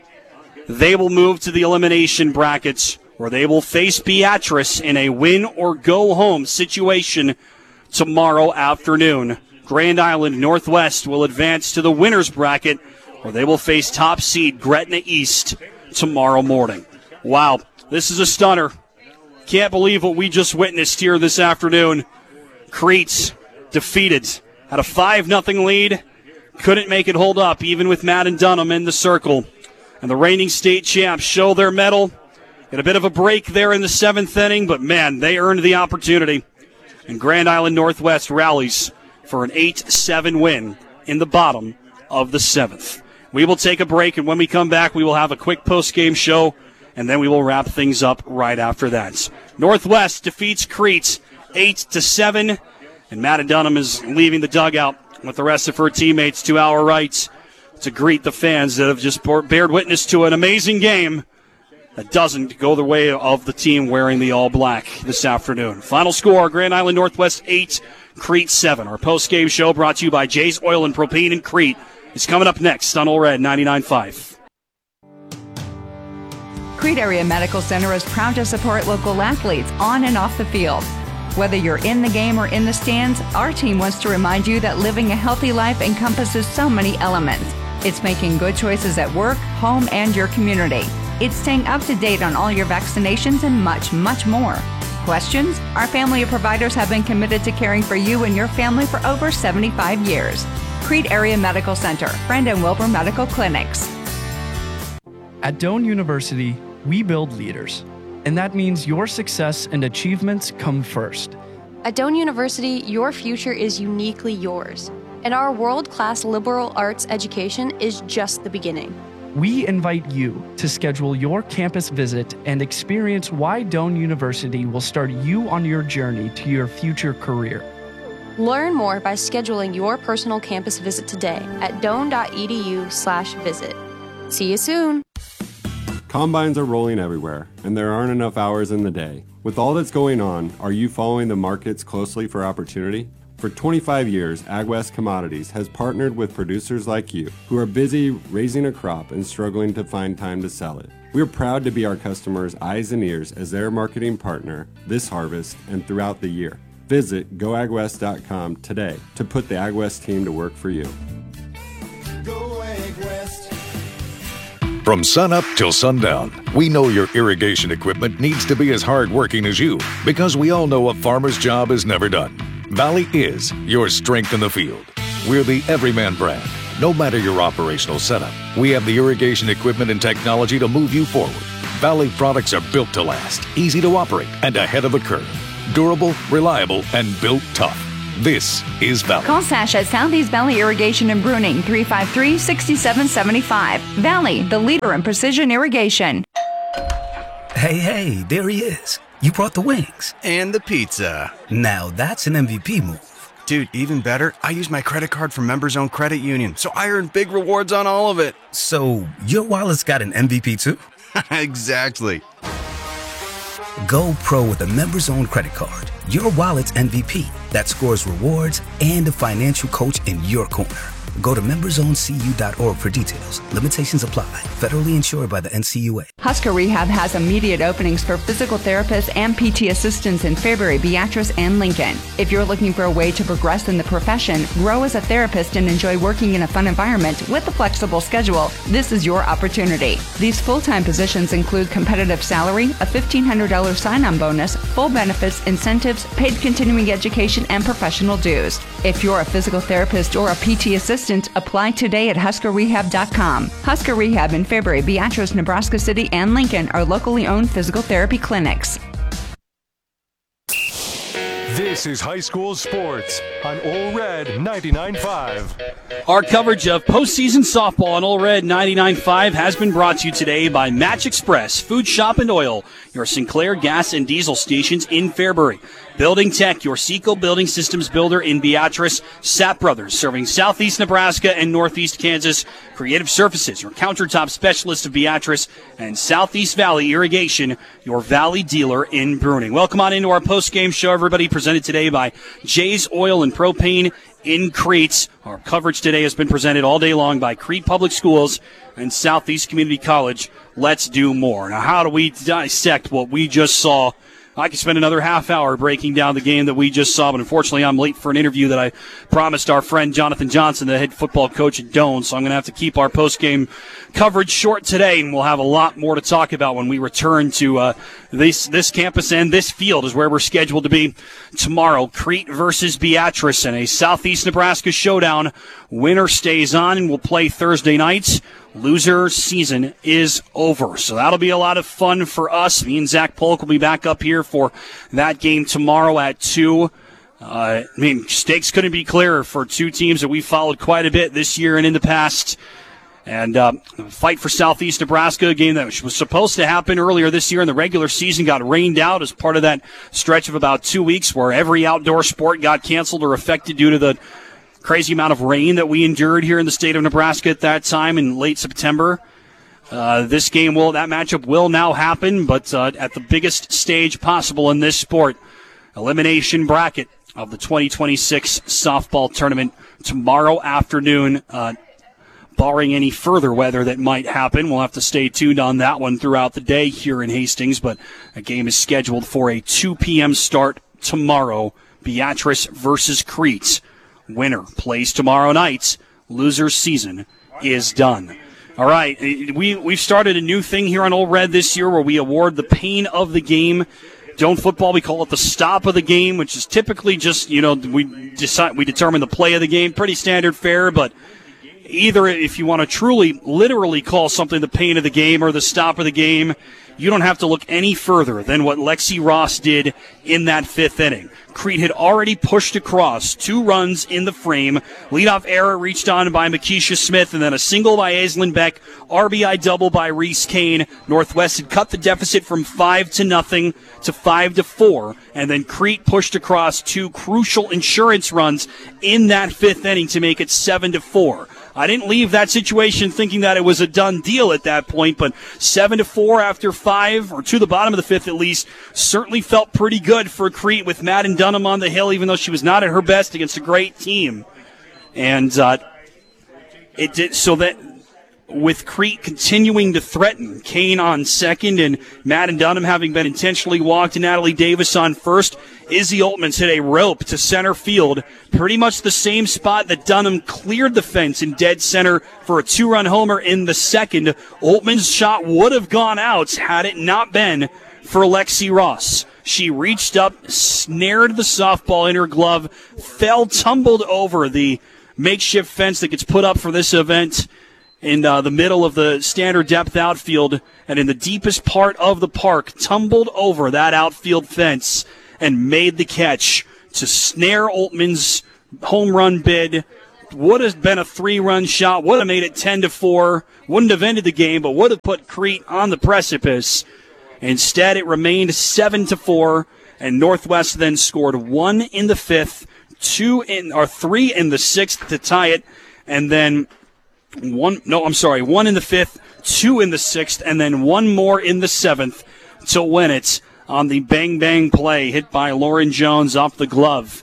They will move to the elimination brackets, where they will face Beatrice in a win-or-go-home situation tomorrow afternoon. Grand Island Northwest will advance to the winner's bracket, where they will face top seed Gretna East tomorrow morning. Wow, this is a stunner. Can't believe what we just witnessed here this afternoon. Crete defeated. Had a 5-0 lead. Couldn't make it hold up, even with Madden Dunham in the circle. And the reigning state champs show their mettle. Get a bit of a break there in the 7th inning, but man, they earned the opportunity. And Grand Island Northwest rallies for an 8-7 win in the bottom of the 7th. We will take a break, and when we come back, we will have a quick post-game show, and then we will wrap things up right after that. Northwest defeats Crete 8-7, and Madden Dunham is leaving the dugout with the rest of her teammates to our right to greet the fans that have just bared witness to an amazing game that doesn't go the way of the team wearing the all-black this afternoon. Final score, Grand Island Northwest 8, Crete 7. Our post-game show brought to you by Jay's Oil and Propane in Crete is coming up next on Ole Red 99.5. Crete Area Medical Center is proud to support local athletes on and off the field. Whether you're in the game or in the stands, our team wants to remind you that living a healthy life encompasses so many elements. It's making good choices at work, home, and your community. It's staying up to date on all your vaccinations and much, much more. Questions? Our family of providers have been committed to caring for you and your family for over 75 years. Crete Area Medical Center, Brandon Wilbur Medical Clinics. At Doane University, we build leaders, and that means your success and achievements come first. At Doane University, your future is uniquely yours, and our world-class liberal arts education is just the beginning. We invite you to schedule your campus visit and experience why Doane University will start you on your journey to your future career. Learn more by scheduling your personal campus visit today at doane.edu/visit. See you soon. Combines are rolling everywhere, and there aren't enough hours in the day. With all that's going on, are you following the markets closely for opportunity? For 25 years, AgWest Commodities has partnered with producers like you who are busy raising a crop and struggling to find time to sell it. We're proud to be our customers' eyes and ears as their marketing partner this harvest and throughout the year. Visit goagwest.com today to put the AgWest team to work for you. Go AgWest. From sunup till sundown, we know your irrigation equipment needs to be as hardworking as you, because we all know a farmer's job is never done. Valley is your strength in the field. We're the Everyman brand. No matter your operational setup, we have the irrigation equipment and technology to move you forward. Valley products are built to last, easy to operate, and ahead of the curve. Durable, reliable, and built tough. This is Valley. Call Sash at Southeast Valley Irrigation and Bruning, 353-6775. Valley, the leader in precision irrigation. Hey, there he is. You brought the wings. And the pizza. Now that's an MVP move. Dude, even better, I used my credit card from Members Owned Credit Union, so I earned big rewards on all of it. So your wallet's got an MVP too? Exactly. Go pro with a Members Owned credit card. Your wallet's MVP that scores rewards and a financial coach in your corner. Go to membersowncu.org for details. Limitations apply. Federally insured by the NCUA. Husker Rehab has immediate openings for physical therapists and PT assistants in Fairbury, Beatrice, and Lincoln. If you're looking for a way to progress in the profession, grow as a therapist, and enjoy working in a fun environment with a flexible schedule, this is your opportunity. These full-time positions include competitive salary, a $1,500 sign-on bonus, full benefits, incentives, paid continuing education, and professional dues. If you're a physical therapist or a PT assistant, apply today at HuskerRehab.com. Husker Rehab in Fairbury, Beatrice, Nebraska City, and Lincoln are locally owned physical therapy clinics. This is high school sports on Ole Red 99.5. Our coverage of postseason softball on Ole Red 99.5 has been brought to you today by Match Express, Food Shop and Oil, your Sinclair gas and diesel stations in Fairbury. Building Tech, your Seco Building Systems builder in Beatrice. Sapp Brothers, serving southeast Nebraska and northeast Kansas. Creative Surfaces, your countertop specialist of Beatrice. And Southeast Valley Irrigation, your Valley dealer in Bruning. Welcome on into our post-game show, everybody, presented today by Jay's Oil and Propane in Crete. Our coverage today has been presented all day long by Crete Public Schools and Southeast Community College. Let's do more. Now, how do we dissect what we just saw? I could spend another half hour breaking down the game that we just saw, but unfortunately I'm late for an interview that I promised our friend Jonathan Johnson, the head football coach at Doane, so I'm going to have to keep our post-game coverage short today, and we'll have a lot more to talk about when we return to this campus, and this field is where we're scheduled to be tomorrow. Crete versus Beatrice in a Southeast Nebraska showdown. Winner stays on and will play Thursday nights. Loser season is over. So that'll be a lot of fun for us. Me and Zach Polk will be back up here for that game tomorrow at 2. Stakes couldn't be clearer for two teams that we followed quite a bit this year and in the past. And fight for Southeast Nebraska, a game that was supposed to happen earlier this year in the regular season, got rained out as part of that stretch of about 2 weeks where every outdoor sport got canceled or affected due to the crazy amount of rain that we endured here in the state of Nebraska at that time in late September. That matchup will now happen, but at the biggest stage possible in this sport. Elimination bracket of the 2026 softball tournament tomorrow afternoon, barring any further weather that might happen. We'll have to stay tuned on that one throughout the day here in Hastings, but a game is scheduled for a 2 p.m. start tomorrow. Beatrice versus Crete. Winner plays tomorrow night. Loser's season is done. All right, we've started a new thing here on Ole Red this year where we award the pain of the game. Doane football, we call it the stop of the game, which is typically just, we determine the play of the game. Pretty standard fare, but either if you want to truly, literally call something the pain of the game or the stop of the game, you don't have to look any further than what Lexi Ross did in that fifth inning. Crete had already pushed across 2 runs in the frame. Leadoff error reached on by Makisha Smith, and then a single by Aislinn Beck. RBI double by Reese Kane. Northwest had cut the deficit from 5-0 to 5-4, and then Crete pushed across 2 crucial insurance runs in that fifth inning to make it 7-4. I didn't leave that situation thinking that it was a done deal at that point, but 7-4 after 5, or to the bottom of the 5th at least, certainly felt pretty good for Crete with Madden Dunham on the hill, even though she was not at her best against a great team. And it did so that with Crete continuing to threaten, Kane on second and Madden Dunham having been intentionally walked, and Natalie Davis on first, Izzy Oltmans hit a rope to center field, pretty much the same spot that Dunham cleared the fence in dead center for a 2-run homer in the second. Oltmans' shot would have gone out had it not been for Lexi Ross. She reached up, snared the softball in her glove, tumbled over the makeshift fence that gets put up for this event in the middle of the standard depth outfield, and in the deepest part of the park, tumbled over that outfield fence and made the catch to snare Oltmans' home run bid. Would have been a 3-run shot, would have made it 10-4, wouldn't have ended the game, but would have put Crete on the precipice. Instead, it remained 7-4, and Northwest then scored 1 in the 5th, 3 in the 6th to tie it, and then 1 in the 5th, 2 in the 6th, and then 1 more in the 7th to win it on the bang-bang play hit by Lauren Jones off the glove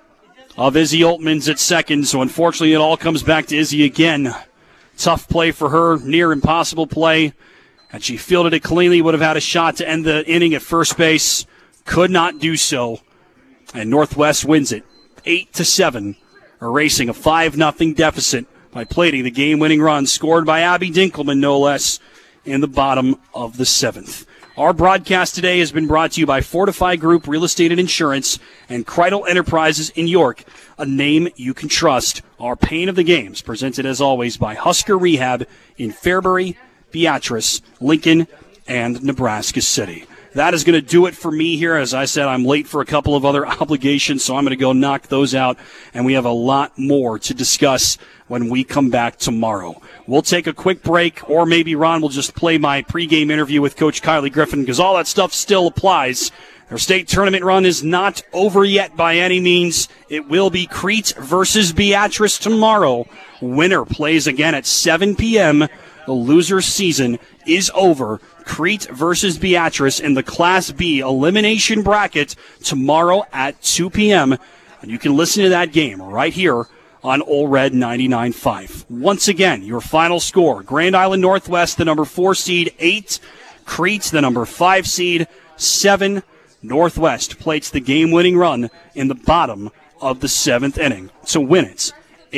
of Izzy Oltmans at second. So unfortunately it all comes back to Izzy again. Tough play for her, near impossible play. Had she fielded it cleanly, would have had a shot to end the inning at first base. Could not do so. And Northwest wins it 8-7, erasing a 5-0 deficit by plating the game-winning run scored by Abby Dinkelman, no less, in the bottom of the 7th. Our broadcast today has been brought to you by Fortify Group Real Estate and Insurance and Kreidel Enterprises in York, a name you can trust. Our Pain of the Games, presented as always by Husker Rehab in Fairbury, Beatrice, Lincoln, and Nebraska City. That is going to do it for me here. As I said, I'm late for a couple of other obligations, so I'm going to go knock those out, and we have a lot more to discuss when we come back tomorrow. We'll take a quick break, or maybe Ron will just play my pregame interview with Coach Kylie Griffin, because all that stuff still applies. Their state tournament run is not over yet by any means. It will be Crete versus Beatrice tomorrow. Winner plays again at 7 p.m. The loser's season is over. Crete versus Beatrice in the Class B elimination bracket tomorrow at 2 p.m. And you can listen to that game right here on Ole Red 99.5. Once again, your final score: Grand Island Northwest, the number 4 seed, 8. Crete, the number 5 seed, 7. Northwest plates the game-winning run in the bottom of the 7th inning to win it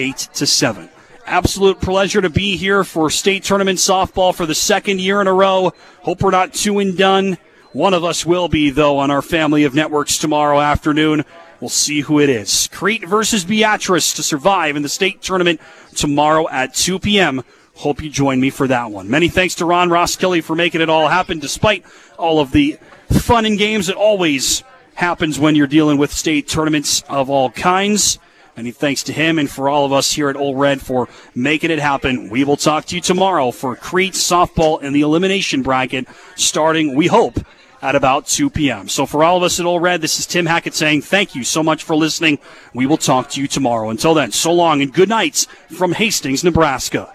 8-7. Absolute pleasure to be here for state tournament softball for the 2nd year in a row. Hope we're not 2 and done. One of us will be, though, on our family of networks tomorrow afternoon. We'll see who it is. Crete versus Beatrice to survive in the state tournament tomorrow at 2 p.m. Hope you join me for that one. Many thanks to Ron Ross Kelly for making it all happen, despite all of the fun and games that always happens when you're dealing with state tournaments of all kinds. Many thanks to him and for all of us here at Ole Red for making it happen. We will talk to you tomorrow for Crete softball in the elimination bracket, starting, we hope, at about 2 p.m. So for all of us at Ole Red, this is Tim Hackett saying thank you so much for listening. We will talk to you tomorrow. Until then, so long and good nights from Hastings, Nebraska.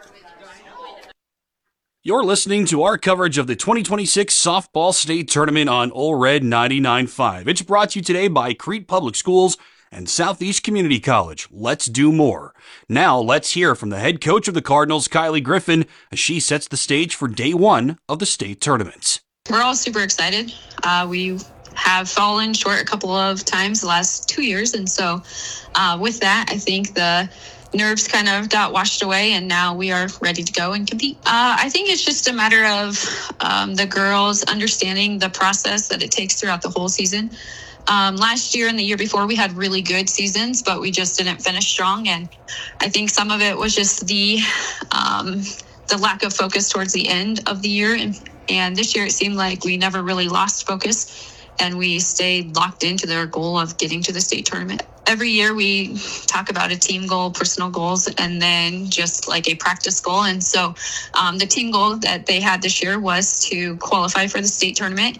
You're listening to our coverage of the 2026 Softball State Tournament on Ole Red 99.5. It's brought to you today by Crete Public Schools and Southeast Community College. Let's do more. Now let's hear from the head coach of the Cardinals, Kylie Griffin, as she sets the stage for day 1 of the state tournament. We're all super excited. We have fallen short a couple of times the last 2 years, and so with that, I think the nerves kind of got washed away, and now we are ready to go and compete. I think it's just a matter of the girls understanding the process that it takes throughout the whole season. Last year and the year before, we had really good seasons, but we just didn't finish strong, and I think some of it was just the lack of focus towards the end of the year, and this year it seemed like we never really lost focus, and we stayed locked into their goal of getting to the state tournament. Every year we talk about a team goal, personal goals, and then just like a practice goal. And so the team goal that they had this year was to qualify for the state tournament.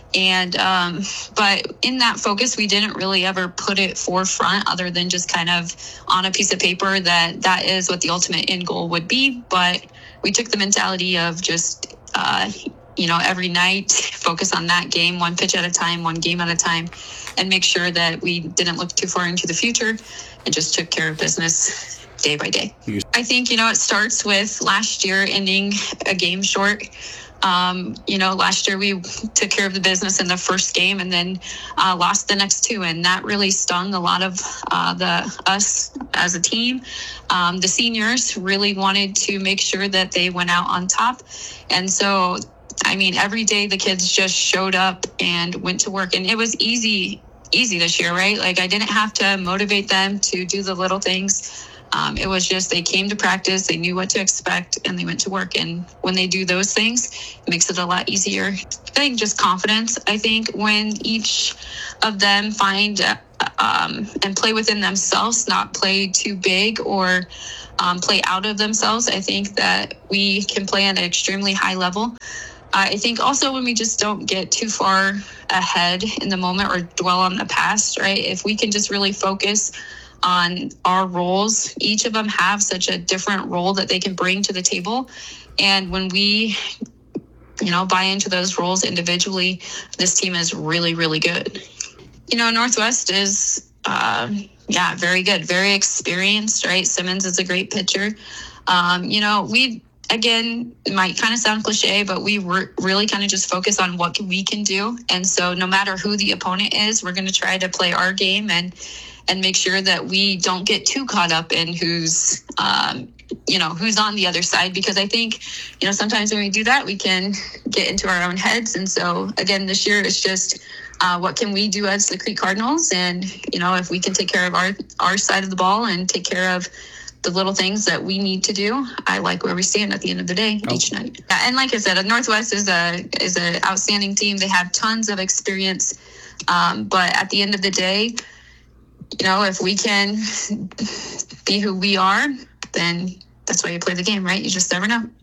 And but in that focus, we didn't really ever put it forefront other than just kind of on a piece of paper that is what the ultimate end goal would be. But we took the mentality of just, every night focus on that game, one pitch at a time, one game at a time, and make sure that we didn't look too far into the future and just took care of business day by day. I think, it starts with last year ending a game short. Last year we took care of the business in the first game and then lost the next two, and that really stung a lot of us as a team. The seniors really wanted to make sure that they went out on top, and so every day the kids just showed up and went to work, and it was easy this year, right? Like, I didn't have to motivate them to do the little things. It was just they came to practice, they knew what to expect, and they went to work. And when they do those things, it makes it a lot easier. I think just confidence. I think when each of them find and play within themselves, not play too big or play out of themselves, I think that we can play at an extremely high level. I think also when we just don't get too far ahead in the moment or dwell on the past, right? If we can just really focus on our roles, each of them have such a different role that they can bring to the table. And when we, buy into those roles individually, this team is really, really good. Northwest is, very good, very experienced, right? Simmons is a great pitcher. Again, it might kind of sound cliche, but we really kind of just focus on what we can do. And so no matter who the opponent is, we're going to try to play our game and make sure that we don't get too caught up in who's on the other side. Because I think, sometimes when we do that, we can get into our own heads. And so, again, this year it's just what can we do as the Creek Cardinals? And, if we can take care of our side of the ball and take care of the little things that we need to do, I like where we stand at the end of the day each night. And like I said, Northwest is an outstanding team. They have tons of experience. But at the end of the day, if we can be who we are, then that's why you play the game, right? You just never know.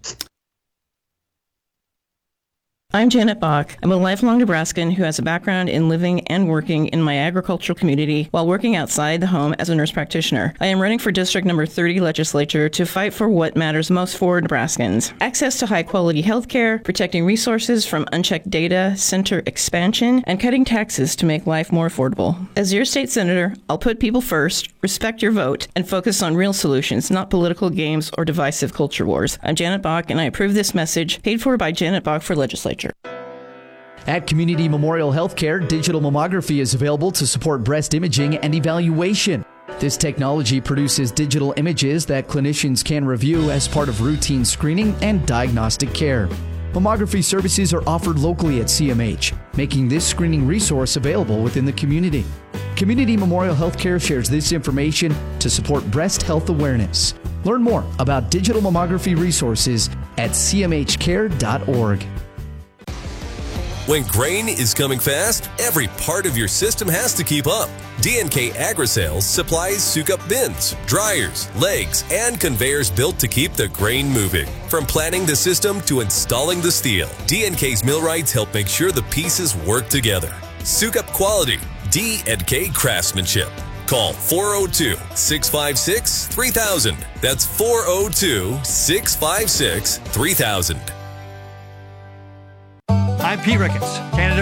I'm Janet Bach. I'm a lifelong Nebraskan who has a background in living and working in my agricultural community while working outside the home as a nurse practitioner. I am running for District Number 30 legislature to fight for what matters most for Nebraskans. Access to high-quality health care, protecting resources from unchecked data center expansion, and cutting taxes to make life more affordable. As your state senator, I'll put people first, respect your vote, and focus on real solutions, not political games or divisive culture wars. I'm Janet Bach, and I approve this message, paid for by Janet Bach for legislature. At Community Memorial Healthcare, digital mammography is available to support breast imaging and evaluation. This technology produces digital images that clinicians can review as part of routine screening and diagnostic care. Mammography services are offered locally at CMH, making this screening resource available within the community. Community Memorial Healthcare shares this information to support breast health awareness. Learn more about digital mammography resources at cmhcare.org. When grain is coming fast, every part of your system has to keep up. D&K Agri-Sales supplies Sukup bins, dryers, legs, and conveyors built to keep the grain moving. From planning the system to installing the steel, D&K's millwrights help make sure the pieces work together. Sukup quality, D&K craftsmanship. Call 402-656-3000. That's 402-656-3000. I'm Pete Ricketts, candidate